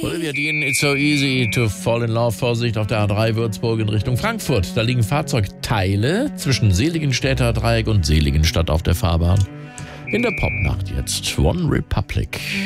Olivia Dean, It's So Easy to Fall in Love. Vorsicht auf der A3 Würzburg in Richtung Frankfurt. Da liegen Fahrzeugteile zwischen Seligenstädter Dreieck und Seligenstadt auf der Fahrbahn. In der Popnacht jetzt One Republic.